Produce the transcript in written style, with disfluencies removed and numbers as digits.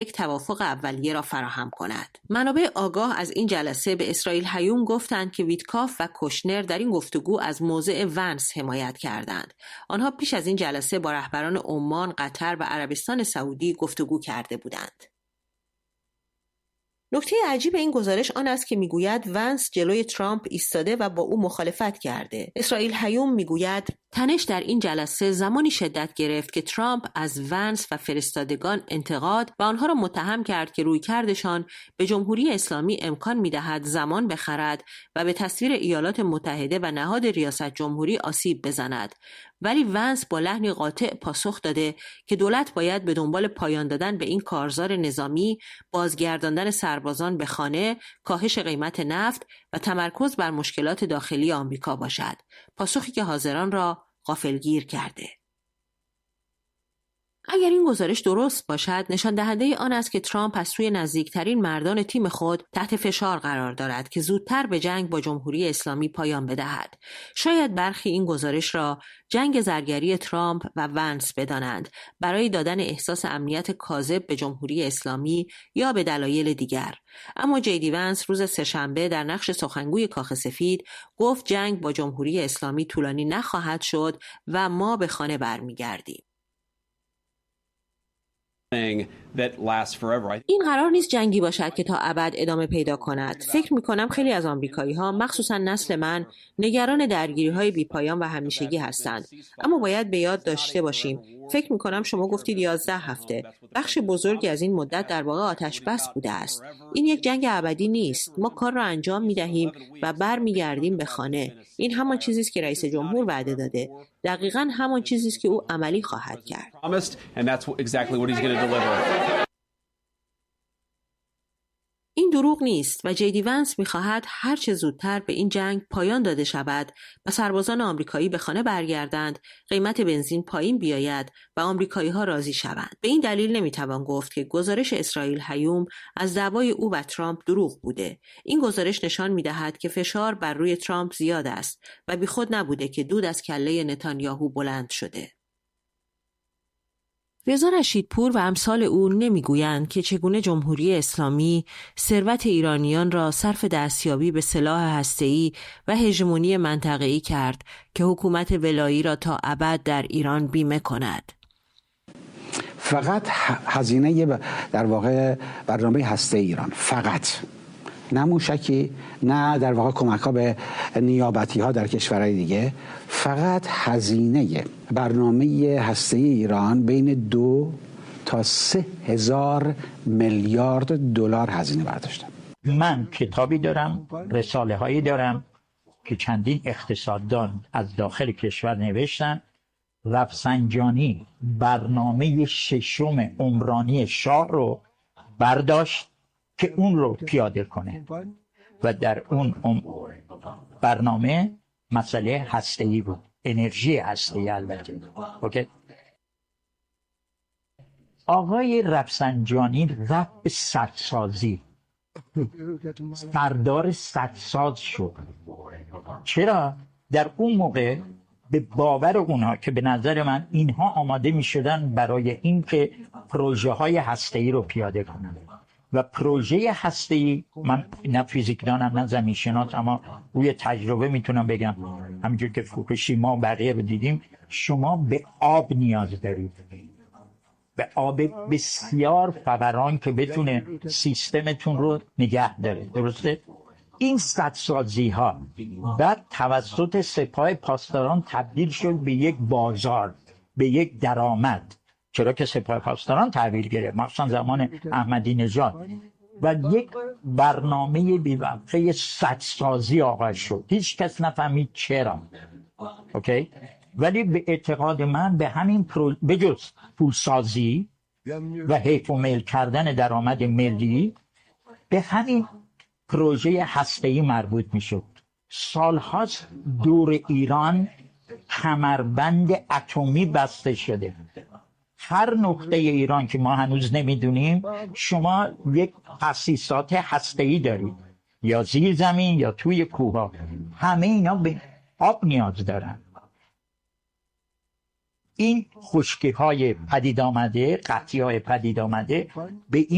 یک توافق اولیه را فراهم کند. منابع آگاه از این جلسه به اسرائیل هیوم گفتند که ویتکاف و کوشنر در این گفتگو از موضع ونس حمایت کردند. آنها پیش از این جلسه با رهبران عمان، قطر و عربستان سعودی گفتگو کرده بودند. نکته عجیب این گزارش آن است که میگوید ونس جلوی ترامپ ایستاده و با او مخالفت کرده. اسرائیل هیوم میگوید تنش در این جلسه زمانی شدت گرفت که ترامپ از ونس و فرستادگان انتقاد و آنها را متهم کرد که رویکردشان به جمهوری اسلامی امکان میدهد زمان بخرد و به تصویر ایالات متحده و نهاد ریاست جمهوری آسیب بزند. ولی ونس با لحنی قاطع پاسخ داده که دولت باید به دنبال پایان دادن به این کارزار نظامی، بازگرداندن سربازان به خانه، کاهش قیمت نفت و تمرکز بر مشکلات داخلی آمریکا باشد. پاسخی که حاضران را غافلگیر کرده. اگر این گزارش درست باشد، نشان دهنده آن است که ترامپ از سوی نزدیکترین مردان تیم خود تحت فشار قرار دارد که زودتر به جنگ با جمهوری اسلامی پایان بدهد. شاید برخی این گزارش را جنگ زرگری ترامپ و ونس بدانند برای دادن احساس امنیت کاذب به جمهوری اسلامی یا به دلایل دیگر. اما جیدی ونس روز سه‌شنبه در نقش سخنگوی کاخ سفید گفت جنگ با جمهوری اسلامی طولانی نخواهد شد و ما به خانه برمیگردیم. این قرار نیست جنگی باشد که تا ابد ادامه پیدا کند. فکر می‌کنم خیلی از آمریکایی‌ها، مخصوصا نسل من، نگران درگیری‌های بی‌پایان و همیشگی هستند. اما باید به یاد داشته باشیم. فکر می‌کنم شما گفتید 11 هفته. بخش بزرگی از این مدت در واقع آتش بس بوده است. این یک جنگ ابدی نیست. ما کار را انجام می‌دهیم و برمیگردیم به خانه. این همان چیزی است که رئیس جمهور وعده داده. دقیقاً همان چیزی است که او عملی خواهد کرد. این دروغ نیست و جیدی ونس می‌خواهد هر چه زودتر به این جنگ پایان داده شود و سربازان آمریکایی به خانه برگردند، قیمت بنزین پایین بیاید و آمریکایی‌ها راضی شوند. به این دلیل نمی‌توان گفت که گزارش اسرائیل هیوم از دعوای او و ترامپ دروغ بوده. این گزارش نشان می‌دهد که فشار بر روی ترامپ زیاد است و بیخود نبوده که دود از کله نتانیاهو بلند شده. رضا رشیدپور و امثال او نمیگویند که چگونه جمهوری اسلامی ثروت ایرانیان را صرف دستیابی به سلاح هسته‌ای و هژمونی منطقه‌ای کرد که حکومت ولایی را تا ابد در ایران بیمه کند. فقط هزینه در واقع برنامه هسته‌ای ایران، فقط، نه موشکی، نه در واقع کمک‌ها به نیابتی‌ها در کشورهای دیگه، فقط هزینه برنامه هسته‌ای ایران بین 2 تا 3 هزار میلیارد دلار هزینه برداشته. من کتابی دارم، رساله هایی دارم که چندین اقتصاددان از داخل کشور نوشتن. رفسنجانی برنامه 6 عمرانی شاه رو برداشت که اون رو پیاده کنه و در اون برنامه مسئله هسته‌ای بود، انرژی هسته‌ای. البته اوکی. آقای رفسنجانی رفت به سدسازی، سردار سدساز شد. چرا؟ در اون موقع به باور اونها که به نظر من اینها آماده می شدن برای این که پروژه های هسته‌ای رو پیاده کنن و پروژه هسته‌ای، من نه فیزیکدانم نه زمین شناس، اما روی تجربه میتونم بگم، همینجور که فوکوشیما و بقیه رو دیدیم، شما به آب نیاز دارید، به آب بسیار فوران که بتونه سیستمتون رو نگه داره. درسته؟ این سدسازی ها بعد توسط سپاه پاسداران تبدیل شد به یک بازار، به یک درآمد. چرا که سپاه پاسداران تحویل گرفت، مخصوصا زمان احمدی نژاد، و یک برنامه بی‌وقفه سدسازی آغاز شد. هیچ کس نفهمید چرا. اوکی؟ ولی به اعتقاد من به همین بجز پولسازی و حیف و میل کردن درآمد ملی، به همین پروژه هسته‌ای مربوط میشد. سالهاست دور ایران کمربند اتمی بسته شده. هر نقطه ایران که ما هنوز نمیدونیم، شما یک تأسیسات هسته‌ای دارید، یا زیر زمین یا توی کوه‌ها. همه اینا به آب نیاز دارن. این خشکی‌های پدید آمده، قطعی‌های پدید آمده به این